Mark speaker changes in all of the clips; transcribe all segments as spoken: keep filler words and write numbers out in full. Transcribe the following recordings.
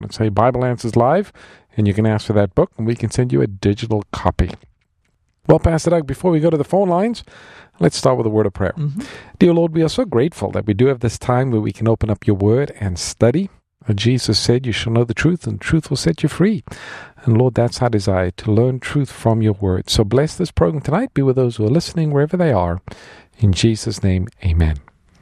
Speaker 1: and say Bible Answers Live, and you can ask for that book, and we can send you a digital copy. Well, Pastor Doug, before we go to the phone lines, let's start with a word of prayer. Mm-hmm. Dear Lord, we are so grateful that we do have this time where we can open up your word and study. Jesus said, you shall know the truth, and truth will set you free. And Lord, that's our desire, to learn truth from your word. So bless this program tonight. Be with those who are listening wherever they are. In Jesus' name, amen.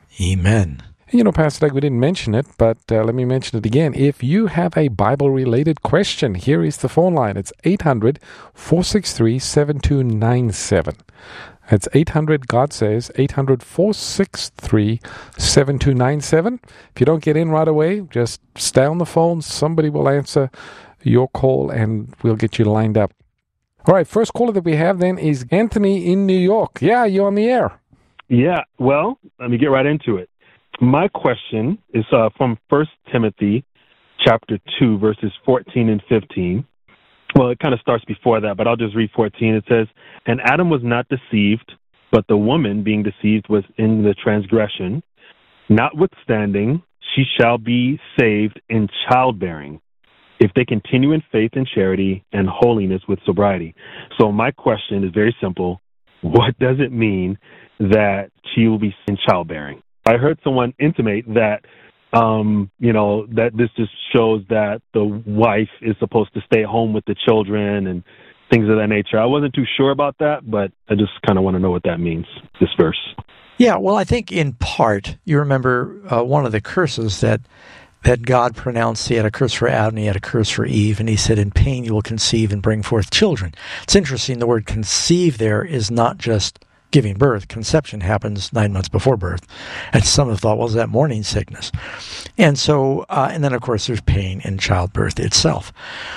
Speaker 2: Amen.
Speaker 1: And you know, Pastor Doug, we didn't mention it, but uh, let me mention it again. If you have a Bible-related question, here is the phone line. It's eight hundred, four six three, seven two nine seven. That's eight hundred, God says, eight hundred, four six three, seven two nine seven. If you don't get in right away, just stay on the phone. Somebody will answer your call, and we'll get you lined up. All right, first caller that we have then is Anthony in New York. Yeah, you're on the air.
Speaker 3: Yeah, well, let me get right into it. My question is uh, from First Timothy chapter two, verses fourteen and fifteen. Well, it kind of starts before that, but I'll just read fourteen. It says, and Adam was not deceived, but the woman being deceived was in the transgression. Notwithstanding, she shall be saved in childbearing, if they continue in faith and charity and holiness with sobriety. So my question is very simple. What does it mean that she will be in childbearing? I heard someone intimate that, um, you know, that this just shows that the wife is supposed to stay at home with the children and things of that nature. I wasn't too sure about that, but I just kind of want to know what that means, this verse.
Speaker 2: Yeah, well, I think in part, you remember uh, one of the curses that that God pronounced. He had a curse for Adam, he had a curse for Eve, and he said, in pain you will conceive and bring forth children. It's interesting, the word conceive there is not just giving birth. Conception happens nine months before birth. And some have thought, well, is that morning sickness? And so, uh, and then of course there's pain in childbirth itself.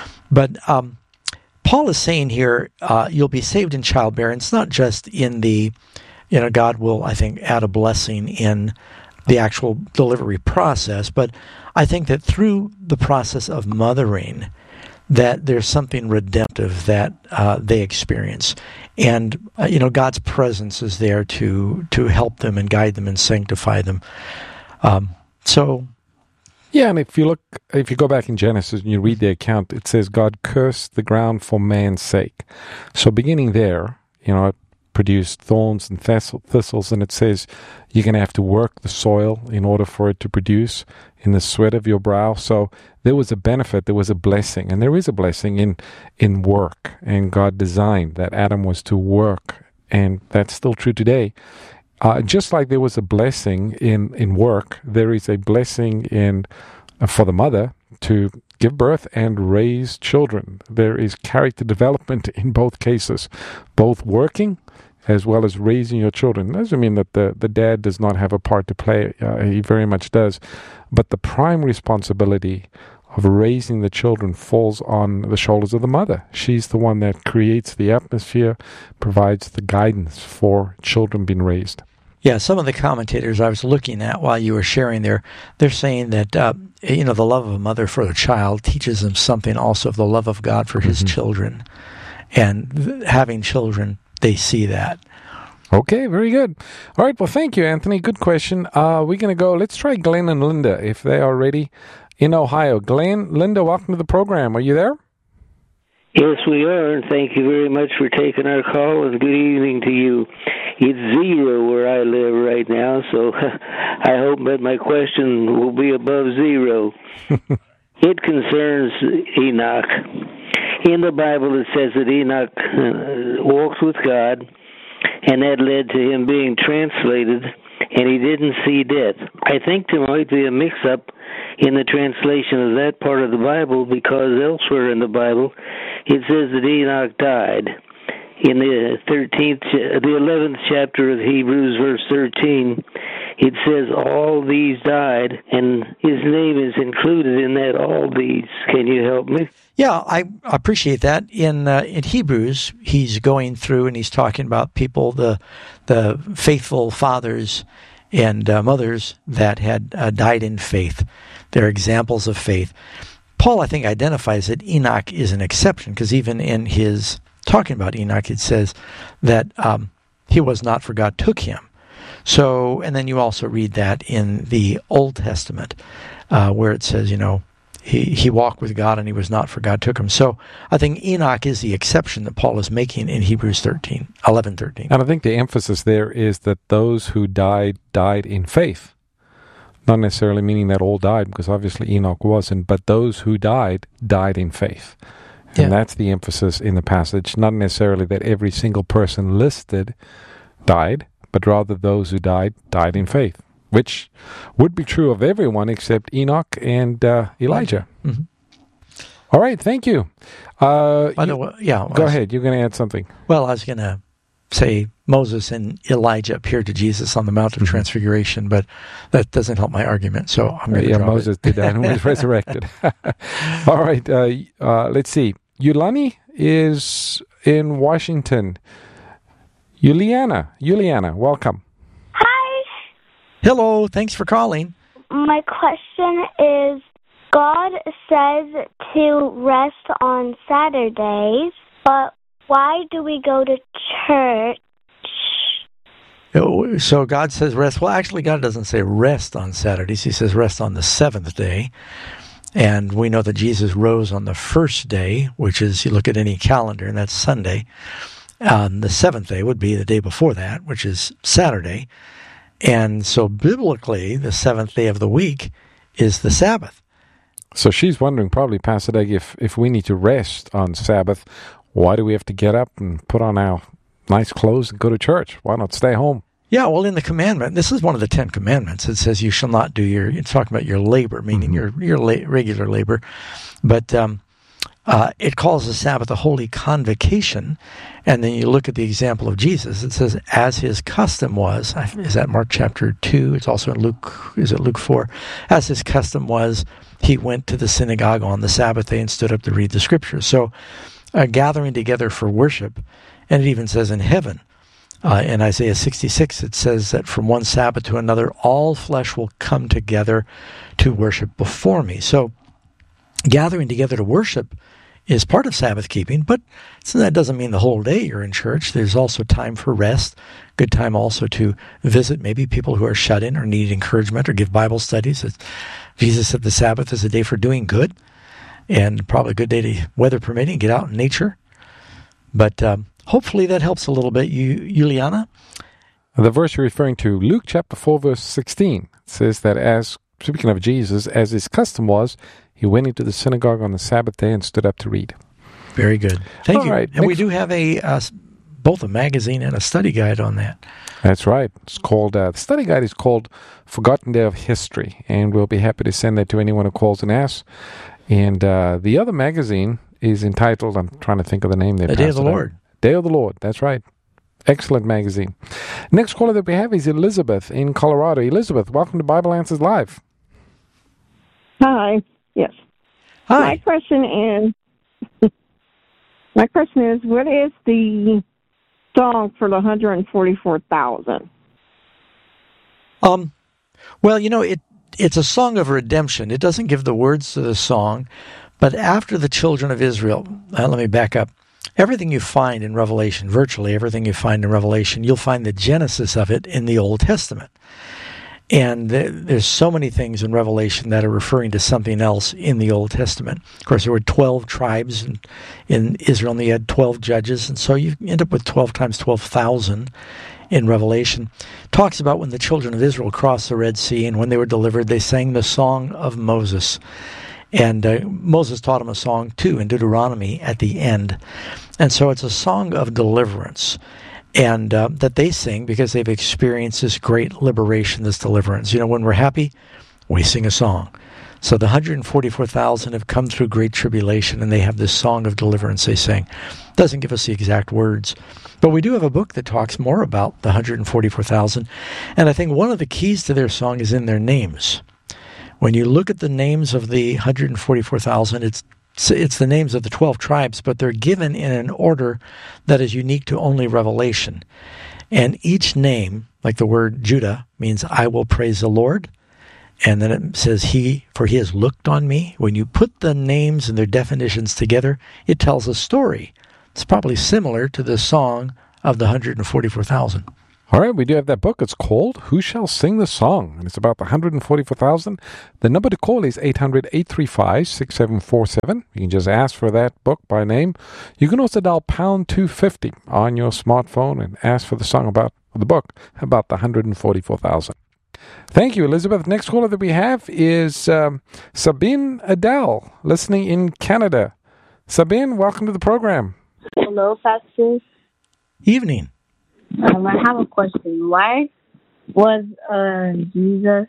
Speaker 2: But um, Paul is saying here, uh, you'll be saved in childbearing. It's not just in the, you know, God will, I think, add a blessing in the actual delivery process, but I think that through the process of mothering, that there's something redemptive that uh, they experience. And, uh, you know, God's presence is there to to help them and guide them and sanctify them. Um, so...
Speaker 1: Yeah, and if you look, if you go back in Genesis and you read the account, it says God cursed the ground for man's sake. So beginning there, you know, it produced thorns and thistles, and it says you're going to have to work the soil in order for it to produce in the sweat of your brow. So there was a benefit, there was a blessing, and there is a blessing in in work. And God designed that Adam was to work, and that's still true today. Uh, just like there was a blessing in, in work, there is a blessing in uh, for the mother to give birth and raise children. There is character development in both cases, both working as well as raising your children. It doesn't mean that the, the dad does not have a part to play. Uh, he very much does. But the prime responsibility of raising the children falls on the shoulders of the mother. She's the one that creates the atmosphere, provides the guidance for children being raised.
Speaker 2: Yeah, some of the commentators I was looking at while you were sharing there, they're saying that, uh, you know, the love of a mother for a child teaches them something also of the love of God for his mm-hmm. children. And th- having children, they see that.
Speaker 1: Okay, very good. All right, well, thank you, Anthony. Good question. Uh, we're going to go, let's try Glenn and Linda, if they are ready, in Ohio. Glenn, Linda, welcome to the program. Are you there?
Speaker 4: Yes, we are, and thank you very much for taking our call, and good evening to you. It's zero where I live right now, so I hope that my question will be above zero. It concerns Enoch. In the Bible, it says that Enoch uh, walked with God, and that led to him being translated, and he didn't see death. I think there might be a mix-up in the translation of that part of the Bible, because elsewhere in the Bible, it says that Enoch died. In the thirteenth, the eleventh chapter of Hebrews, verse thirteen, it says all these died, and his name is included in that all these. Can you help me?
Speaker 2: Yeah, I appreciate that. In uh, in Hebrews, he's going through and he's talking about people, the the faithful fathers and uh, mothers that had uh, died in faith. They're examples of faith. Paul, I think, identifies that Enoch is an exception, because even in his talking about Enoch, it says that um, he was not, for God took him. So, and then you also read that in the Old Testament, uh, where it says, you know, he, he walked with God and he was not, for God took him. So I think Enoch is the exception that Paul is making in Hebrews thirteen, eleven, thirteen.
Speaker 1: And I think the emphasis there is that those who died, died in faith. Not necessarily meaning that all died, because obviously Enoch wasn't, but those who died, died in faith. And
Speaker 2: Yeah.
Speaker 1: that's the emphasis in the passage. Not necessarily that every single person listed died, but rather those who died, died in faith, which would be true of everyone except Enoch and uh, Elijah.
Speaker 2: Mhm.
Speaker 1: All right, thank you. Uh,
Speaker 2: By
Speaker 1: you-
Speaker 2: the way, yeah.
Speaker 1: go
Speaker 2: I was-
Speaker 1: ahead. You're going to add something.
Speaker 2: Well, I was going to say Moses and Elijah appeared to Jesus on the Mount of
Speaker 1: Mhm.
Speaker 2: Transfiguration, but that doesn't help my argument, so I'm going to
Speaker 1: Yeah,
Speaker 2: drop
Speaker 1: Moses
Speaker 2: it.
Speaker 1: did that and was resurrected. All right, uh, uh, let's see. Yulani is in Washington. Juliana, Juliana, welcome.
Speaker 5: Hi.
Speaker 2: Hello, thanks for calling.
Speaker 5: My question is, God says to rest on Saturdays, but why do we go to church?
Speaker 2: Oh, So God says rest. Well, actually, God doesn't say rest on Saturdays. He says rest on the seventh day. And we know that Jesus rose on the first day, which is, you look at any calendar, and that's Sunday. Um, the seventh day would be the day before that, which is Saturday. And so biblically, the seventh day of the week is the Sabbath.
Speaker 1: So she's wondering, probably, Pastor Doug, if, if we need to rest on Sabbath, why do we have to get up and put on our nice clothes and go to church? Why not stay home?
Speaker 2: Yeah, well, in the commandment, this is one of the Ten Commandments. It says you shall not do your, it's talking about your labor, meaning
Speaker 1: Mhm.
Speaker 2: your your la- regular labor. But um, uh, it calls the Sabbath a holy convocation. And then you look at the example of Jesus. It says, as his custom was, I- is that Mark chapter two? It's also in Luke, is it Luke four? As his custom was, he went to the synagogue on the Sabbath day and stood up to read the scriptures. So uh, gathering together for worship, and it even says in heaven, Uh, in Isaiah sixty-six, it says that from one Sabbath to another, all flesh will come together to worship before me. So gathering together to worship is part of Sabbath keeping, but so that doesn't mean the whole day you're in church. There's also time for rest, good time also to visit maybe people who are shut in or need encouragement or give Bible studies. It's, Jesus said the Sabbath is a day for doing good, and probably a good day to, weather permitting, get out in nature. But um, hopefully that helps a little bit, you, Juliana.
Speaker 1: The verse you're referring to, Luke chapter four, verse sixteen, says that as, speaking of Jesus, as his custom was, he went into the synagogue on the Sabbath day and stood up to read.
Speaker 2: Very good. Thank
Speaker 1: All
Speaker 2: you.
Speaker 1: right,
Speaker 2: And we
Speaker 1: next-
Speaker 2: do have a uh, both a magazine and a study guide on that.
Speaker 1: That's right. It's called, uh, the study guide is called Forgotten Day of History, and we'll be happy to send that to anyone who calls and asks. And uh, the other magazine is entitled, I'm trying to think of the name there.
Speaker 2: The Day of
Speaker 1: Pastor
Speaker 2: the
Speaker 1: Doug.
Speaker 2: Lord.
Speaker 1: Day of the Lord, that's right. Excellent magazine. Next caller that we have is Elizabeth in Colorado. Elizabeth, welcome to Bible Answers Live.
Speaker 6: Hi. Yes. My
Speaker 2: Hi.
Speaker 6: question is, my question is, what is the song for the one hundred forty-four thousand?
Speaker 2: Um, well, you know, it it's a song of redemption. It doesn't give the words to the song, but after the children of Israel, uh, let me back up. Everything you find in Revelation, virtually everything you find in Revelation, you'll find the genesis of it in the Old Testament. And there, there's so many things in Revelation that are referring to something else in the Old Testament. Of course, there were twelve tribes in, in Israel, and they had twelve judges, and so you end up with twelve times twelve thousand in Revelation. Talks about when the children of Israel crossed the Red Sea, and when they were delivered, they sang the song of Moses. And uh, Moses taught them a song, too, in Deuteronomy at the end. And so it's a song of deliverance, and uh, that they sing because they've experienced this great liberation, this deliverance. You know, when we're happy, we sing a song. So the one hundred forty-four thousand have come through great tribulation, and they have this song of deliverance they sing. Doesn't give us the exact words, but we do have a book that talks more about the one hundred forty-four thousand. And I think one of the keys to their song is in their names. When you look at the names of the one hundred forty-four thousand, it's it's the names of the twelve tribes, but they're given in an order that is unique to only Revelation. And each name, like the word Judah, means I will praise the Lord. And then it says he, for he has looked on me. When you put the names and their definitions together, it tells a story. It's probably similar to the song of the one hundred forty-four thousand.
Speaker 1: All right, we do have that book. It's called Who Shall Sing the Song? And it's about the one hundred forty-four thousand. The number to call is eight hundred, eight three five, six seven four seven. You can just ask for that book by name. You can also dial pound two fifty on your smartphone and ask for the song about the book about the one hundred forty-four thousand. Thank you, Elizabeth. Next caller that we have is um, Sabine Adele, listening in Canada. Sabine, welcome to the program.
Speaker 7: Hello, Pastor.
Speaker 2: Evening.
Speaker 7: Um, I have a question. Why was uh, Jesus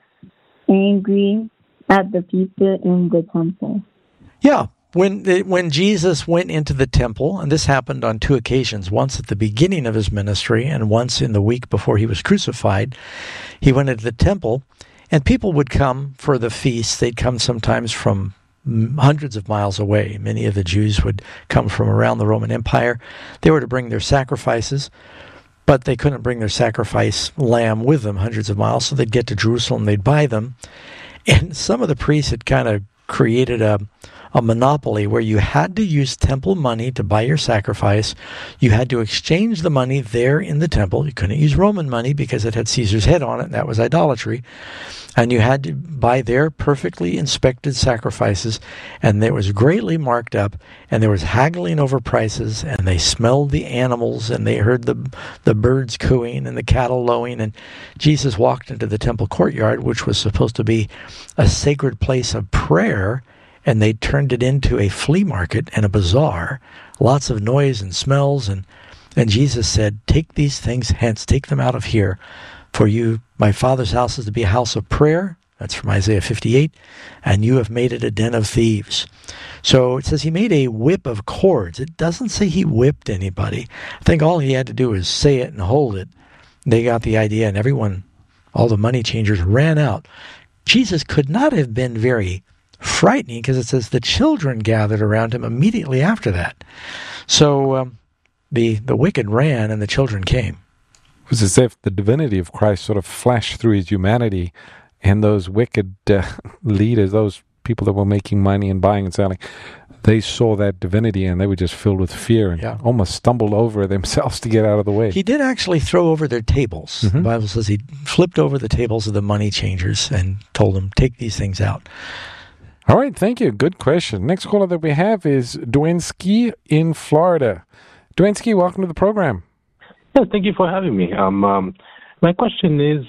Speaker 7: angry at the people in the temple?
Speaker 2: Yeah, when the, when Jesus went into the temple, and this happened on two occasions, once at the beginning of his ministry and once in the week before he was crucified, he went into the temple, and people would come for the feast. They'd come sometimes from hundreds of miles away. Many of the Jews would come from around the Roman Empire. They were to bring their sacrifices, but they couldn't bring their sacrifice lamb with them hundreds of miles, so they'd get to Jerusalem, they'd buy them. And some of the priests had kind of created a, a monopoly where you had to use temple money to buy your sacrifice. You had to exchange the money there in the temple. You couldn't use Roman money because it had Caesar's head on it, and that was idolatry. And you had to buy their perfectly inspected sacrifices, and it was greatly marked up, and there was haggling over prices, and they smelled the animals, and they heard the the birds cooing and the cattle lowing, and Jesus walked into the temple courtyard, which was supposed to be a sacred place of prayer, and they turned it into a flea market and a bazaar, lots of noise and smells, and, and Jesus said, "Take these things hence, take them out of here. For you, my Father's house is to be a house of prayer." That's from Isaiah fifty-eight. "And you have made it a den of thieves." So it says he made a whip of cords. It doesn't say he whipped anybody. I think all he had to do was say it and hold it. They got the idea, and everyone, all the money changers, ran out. Jesus could not have been very frightening because it says the children gathered around him immediately after that. So um, the the wicked ran and the children came.
Speaker 1: It was as if the divinity of Christ sort of flashed through his humanity, and those wicked uh, leaders, those people that were making money and buying and selling, they saw that divinity and they were just filled with fear and yeah. almost stumbled over themselves to get out of the way.
Speaker 2: He did actually throw over their tables. Mm-hmm. The Bible says he flipped over the tables of the money changers and told them, "Take these things out."
Speaker 1: All right, thank you. Good question. Next caller that we have is Dwayne in Florida. Dwayne, welcome to the program.
Speaker 3: Yeah, thank you for having me. Um, um, my question is,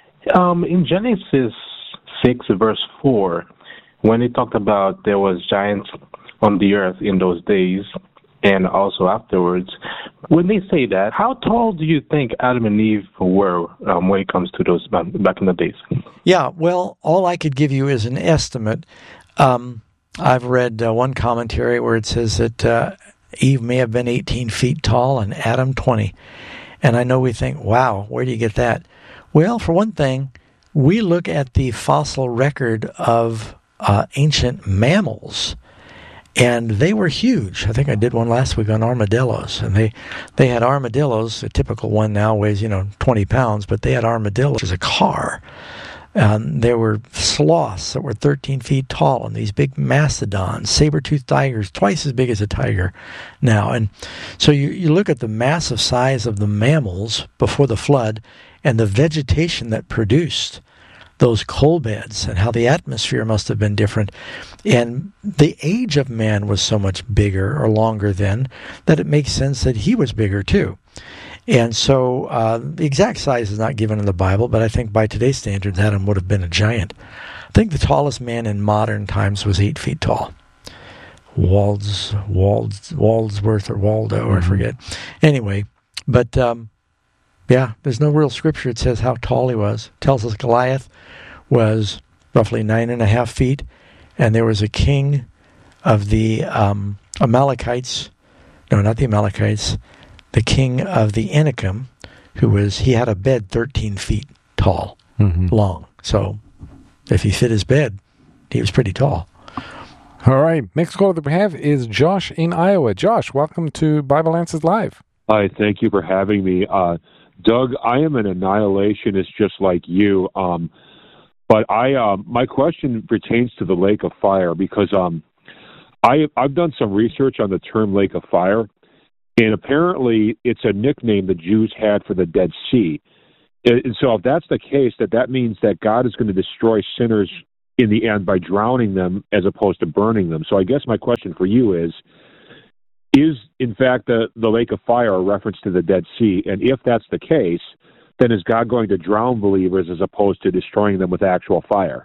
Speaker 3: um, in Genesis six, verse four, when it talked about there was giants on the earth in those days and also afterwards, when they say that, how tall do you think Adam and Eve were um, when it comes to those back, back in the days?
Speaker 2: Yeah, well, all I could give you is an estimate. Um, I've read uh, one commentary where it says that uh, Eve may have been eighteen feet tall and Adam twenty. And I know we think, wow, where do you get that? Well, for one thing, we look at the fossil record of uh, ancient mammals, and they were huge. I think I did one last week on armadillos, and they, they had armadillos. A typical one now weighs, you know, twenty pounds, but they had armadillos, which is a car. Um, there were sloths that were thirteen feet tall, and these big mastodons, saber-toothed tigers, twice as big as a tiger now. And so you, you look at the massive size of the mammals before the flood and the vegetation that produced those coal beds and how the atmosphere must have been different. And the age of man was so much bigger or longer then that it makes sense that he was bigger too. And so uh, the exact size is not given in the Bible, but I think by today's standards, Adam would have been a giant. I think the tallest man in modern times was eight feet tall. Walds, Walds, Waldsworth or Waldo, mm-hmm. I forget. Anyway, but um, yeah, there's no real scripture that says how tall he was. It tells us Goliath was roughly nine and a half feet, and there was a king of the um, Amalekites. No, not the Amalekites. The king of the Anakim, who was, he had a bed thirteen feet tall, mm-hmm. long. So if he fit his bed, he was pretty tall.
Speaker 1: All right. Next caller that we have is Josh in Iowa. Josh, welcome to Bible Answers Live.
Speaker 8: Hi, thank you for having me. Uh, Doug, I am an annihilationist just like you. Um, but I, uh, my question pertains to the lake of fire because um, I, I've done some research on the term lake of fire. And apparently, it's a nickname the Jews had for the Dead Sea. And so if that's the case, that that means that God is going to destroy sinners in the end by drowning them as opposed to burning them. So I guess my question for you is, is in fact the, the lake of fire a reference to the Dead Sea? And if that's the case, then is God going to drown believers as opposed to destroying them with actual fire?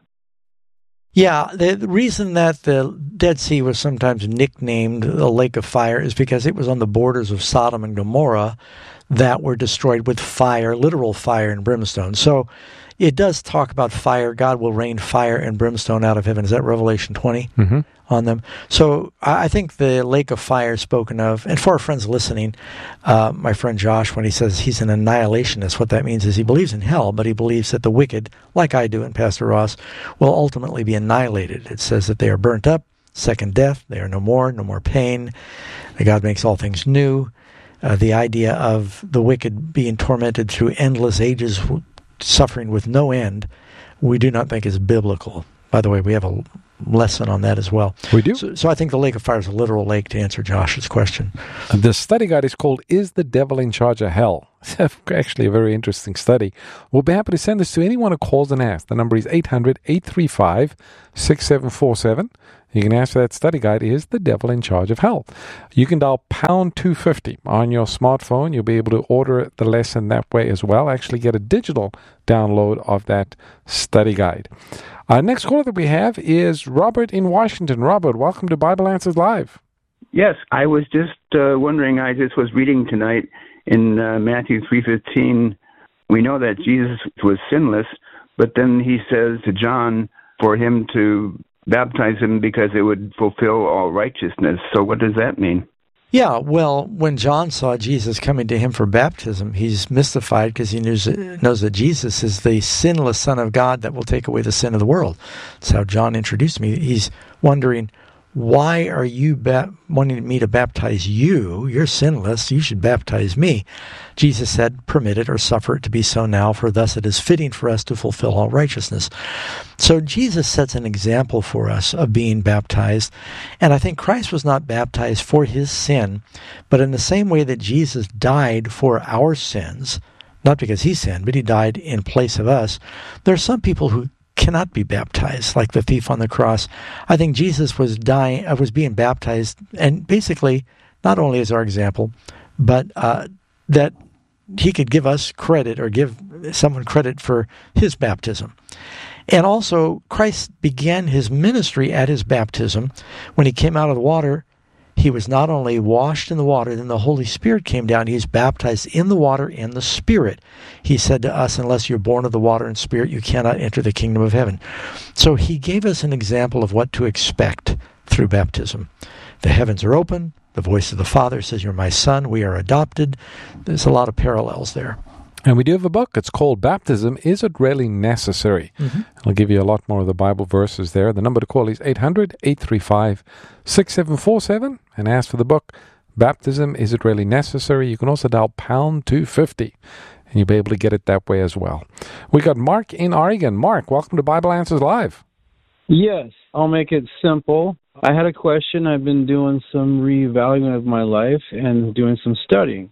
Speaker 2: Yeah, the, the reason that the Dead Sea was sometimes nicknamed the Lake of Fire is because it was on the borders of Sodom and Gomorrah that were destroyed with fire, literal fire and brimstone. So it does talk about fire. God will rain fire and brimstone out of heaven. Is that Revelation twenty
Speaker 1: Mm-hmm.
Speaker 2: on them? So I think the lake of fire spoken of, and for our friends listening, uh, my friend Josh, when he says he's an annihilationist, what that means is he believes in hell, but he believes that the wicked, like I do and Pastor Ross, will ultimately be annihilated. It says that they are burnt up, second death, they are no more, no more pain, that God makes all things new. Uh, the idea of the wicked being tormented through endless ages, suffering with no end, we do not think is biblical. By the way, we have a lesson on that as well.
Speaker 1: We do.
Speaker 2: So, so I think the lake of fire is a literal lake, to answer Josh's question.
Speaker 1: The study guide is called Is the Devil in Charge of Hell? It's actually a very interesting study. We'll be happy to send this to anyone who calls and asks. The number is eight hundred, eight three five, six seven four seven. You can ask for that study guide, Is the Devil in Charge of Hell? You can dial pound two fifty on your smartphone. You'll be able to order the lesson that way as well. Actually get a digital download of that study guide. Our next caller that we have is Robert in Washington. Robert, welcome to Bible Answers Live.
Speaker 9: Yes, I was just uh, wondering, I just was reading tonight in uh, Matthew three fifteen, we know that Jesus was sinless, but then he says to John for him to baptize him because it would fulfill all righteousness. So what does that mean?
Speaker 2: Yeah, well, when John saw Jesus coming to him for baptism, he's mystified because he knows, knows that Jesus is the sinless Son of God that will take away the sin of the world. That's how John introduced me. He's wondering, why are you ba- wanting me to baptize you? You're sinless. You should baptize me. Jesus said, permit it or suffer it to be so now, for thus it is fitting for us to fulfill all righteousness. So Jesus sets an example for us of being baptized. And I think Christ was not baptized for his sin, but in the same way that Jesus died for our sins, not because he sinned, but he died in place of us, there are some people who cannot be baptized, like the thief on the cross. I think Jesus was dying, uh, was being baptized, and basically, not only as our example, but uh, that he could give us credit or give someone credit for his baptism. And also, Christ began his ministry at his baptism. When he came out of the water, he was not only washed in the water, then the Holy Spirit came down. He was baptized in the water and the Spirit. He said to us, unless you're born of the water and Spirit, you cannot enter the kingdom of heaven. So he gave us an example of what to expect through baptism. The heavens are open. The voice of the Father says, you're my son. We are adopted. There's a lot of parallels there.
Speaker 1: And we do have a book. It's called Baptism, Is It Really Necessary? Mm-hmm. I'll give you a lot more of the Bible verses there. The number to call is eight hundred, eight three five, six seven four seven and ask for the book, Baptism, Is It Really Necessary? You can also dial pound two fifty, and you'll be able to get it that way as well. We got Mark in Oregon. Mark, welcome to Bible Answers Live.
Speaker 10: Yes, I'll make it simple. I had a question. I've been doing some reevaluating of my life and doing some studying.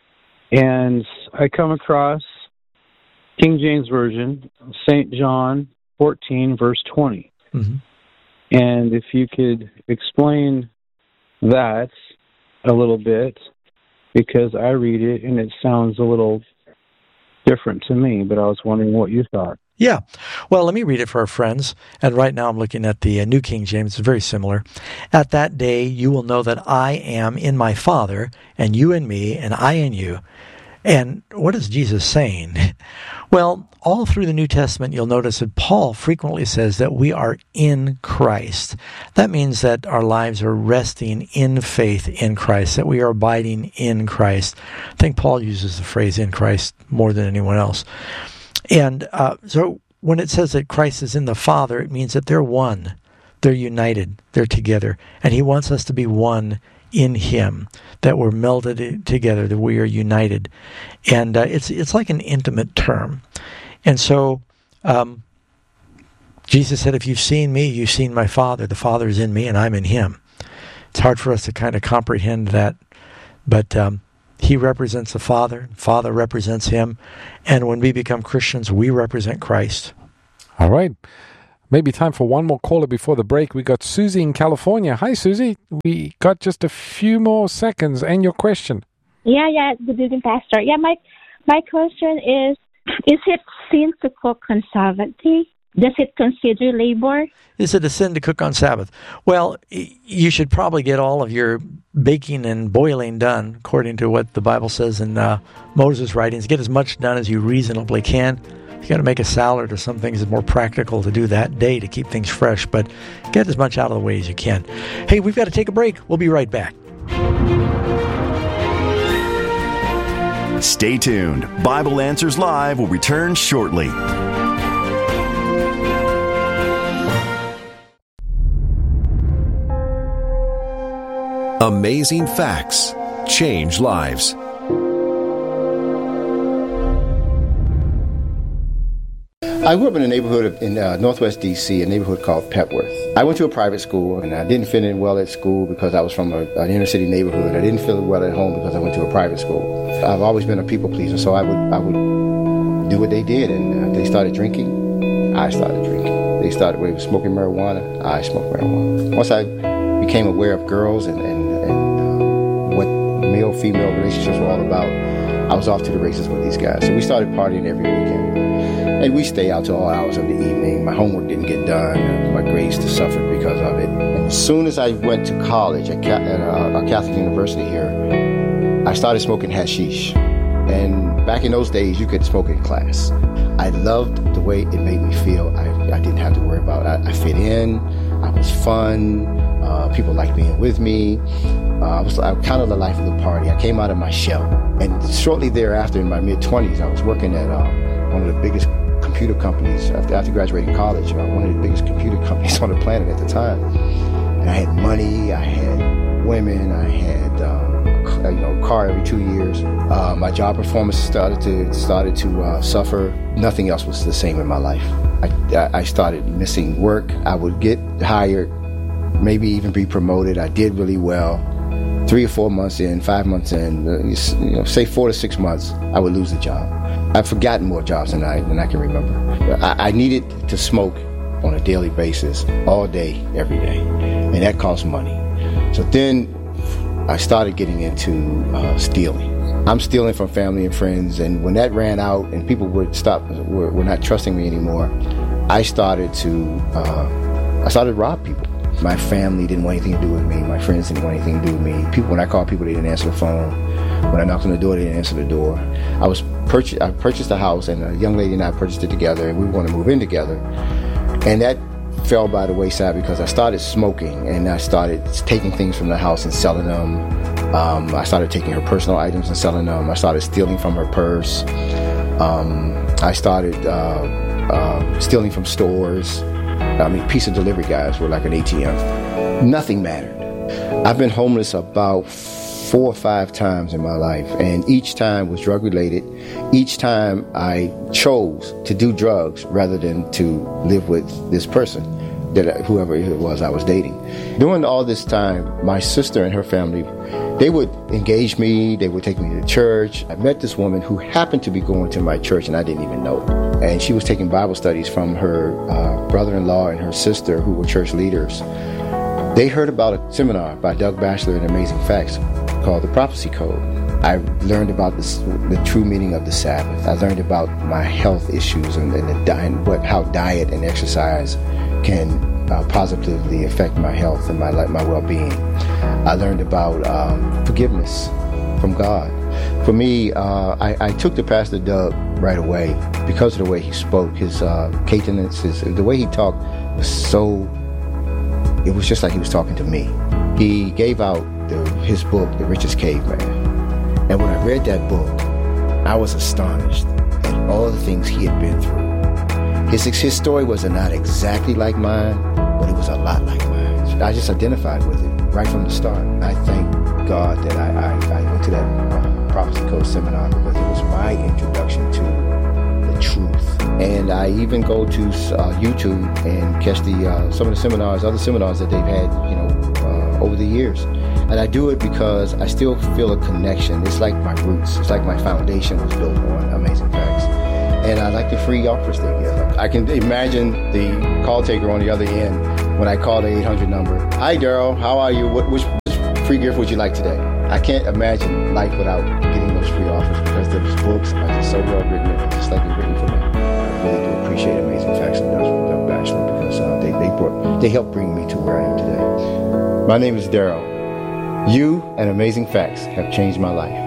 Speaker 10: And I come across King James Version, Saint John fourteen, verse twenty.
Speaker 2: Mm-hmm.
Speaker 10: And if you could explain that a little bit, because I read it and it sounds a little different to me, but I was wondering what you thought.
Speaker 2: Yeah. Well, let me read it for our friends. And right now I'm looking at the uh, New King James. It's very similar. At that day you will know that I am in my Father, and you in me, and I in you. And what is Jesus saying? Well, all through the New Testament, you'll notice that Paul frequently says that we are in Christ. That means that our lives are resting in faith in Christ, that we are abiding in Christ. I think Paul uses the phrase in Christ more than anyone else. And uh, so when it says that Christ is in the Father, it means that they're one. They're united. They're together. And he wants us to be one in him, that we're melded together, that we are united. And uh, it's it's like an intimate term. And so um, Jesus said, if you've seen me, you've seen my Father. The Father is in me and I'm in him. It's hard for us to kind of comprehend that. But um, He represents the Father. Father represents him. And when we become Christians, we represent Christ.
Speaker 1: All right. Maybe time for one more caller before the break. We got Susie in California. Hi, Susie. We got just a few more seconds. And your question.
Speaker 11: Yeah, yeah. Good evening, Pastor. Yeah, my my question is, is it sin to cook on Sabbath day? Does it consider labor?
Speaker 2: Is it a sin to cook on Sabbath? Well, you should probably get all of your baking and boiling done, according to what the Bible says in uh, Moses' writings. Get as much done as you reasonably can. You got to make a salad or some things. It's more practical to do that day to keep things fresh, but get as much out of the way as you can. Hey, we've got to take a break. We'll be right back.
Speaker 12: Stay tuned. Bible Answers Live will return shortly. Amazing facts change lives.
Speaker 13: I grew up in a neighborhood in uh, Northwest D C, a neighborhood called Petworth. I went to a private school, and I didn't fit in well at school because I was from a, an inner city neighborhood. I didn't feel well at home because I went to a private school. I've always been a people pleaser, so I would I would do what they did, and uh, they started drinking. I started drinking. They started with smoking marijuana. I smoked marijuana. Once I became aware of girls and, and, and uh, what male-female relationships were all about, I was off to the races with these guys. So we started partying every weekend. And we stay out till all hours of the evening. My homework didn't get done. My grades suffered because of it. And as soon as I went to college at, at a, a Catholic university here, I started smoking hashish. And back in those days, you could smoke in class. I loved the way it made me feel. I, I didn't have to worry about it. I, I fit in. I was fun. Uh, people liked being with me. Uh, I was I kind of the life of the party. I came out of my shell. And shortly thereafter, in my mid-twenties, I was working at uh, one of the biggest computer companies after, after graduating college, uh, one of the biggest computer companies on the planet at the time. And I had money, I had women, I had um, a, you know, car every two years. Uh, my job performance started to started to uh, suffer. Nothing else was the same in my life. I, I started missing work. I would get hired, maybe even be promoted. I did really well. Three or four months in, five months in, uh, you know, say four to six months, I would lose a job. I've forgotten more jobs than I than I can remember. I, I needed to smoke on a daily basis, all day, every day, and that cost money. So then I started getting into uh, stealing. I'm stealing from family and friends, and when that ran out and people would stop, were, were not trusting me anymore, I started to uh, I started to rob people. My family didn't want anything to do with me. My friends didn't want anything to do with me. People, when I called people, they didn't answer the phone. When I knocked on the door, they didn't answer the door. I was purchased. I purchased a house, and a young lady and I purchased it together, and we were going to move in together. And that fell by the wayside because I started smoking, and I started taking things from the house and selling them. Um, I started taking her personal items and selling them. I started stealing from her purse. Um, I started uh, uh, stealing from stores. I mean, pizza delivery guys were like an A T M. Nothing mattered. I've been homeless about four or five times in my life, and each time was drug-related. Each time I chose to do drugs rather than to live with this person, that I, whoever it was I was dating. During all this time, my sister and her family, they would engage me, they would take me to church. I met this woman who happened to be going to my church, and I didn't even know it. And she was taking Bible studies from her uh, brother-in-law and her sister, who were church leaders. They heard about a seminar by Doug Batchelor in Amazing Facts called The Prophecy Code. I learned about this, the true meaning of the Sabbath. I learned about my health issues and, and, the diet, and what, how diet and exercise can uh, positively affect my health and my my well-being. I learned about um, forgiveness from God. For me, uh, I, I took to Pastor Doug right away because of the way he spoke, his uh, cadence, his, the way he talked was so, it was just like he was talking to me. He gave out the, his book, The Richest Caveman. And when I read that book, I was astonished at all the things he had been through. His, his story was not exactly like mine, but it was a lot like mine. I just identified with it right from the start. I thank God that I, I, I went to that uh, Prophecy Code seminar because it was my introduction to the truth. And I even go to uh, YouTube and catch the uh, some of the seminars, other seminars that they've had, you know, uh, over the years. And I do it because I still feel a connection. It's like my roots. It's like my foundation was built on Amazing Facts. And I like the free offers they give. I can imagine the call taker on the other end when I call the eight hundred number. Hi, Daryl. How are you? What, which, which free gift would you like today? I can't imagine life without getting those free offers because those books are just so well written, just like they're written for me. I really do appreciate Amazing Facts and Doug Batchelor because uh, they they brought they helped bring me to where I am today. My name is Daryl. You and Amazing Facts have changed my life.